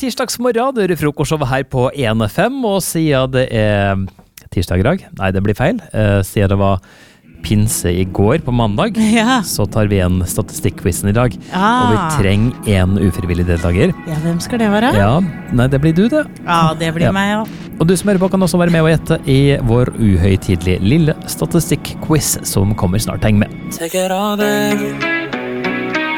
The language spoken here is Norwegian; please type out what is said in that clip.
tirsdagsmorgen, det frokostshowet her på 1FM, og siden det tirsdag i dag, nei det blir feil, siden det var pinse i går på mandag, så tar vi en statistikkquizen i dag, og vi trenger en ufrivillig deltaker. Ja, hvem skal det være? Ja, nei det blir du det. Ja, det blir meg, ja. Og du som hører på kan også være med og gjette i vår uhøytidelige lille statistikkquiz som kommer snart. Heng med. Take it all, baby.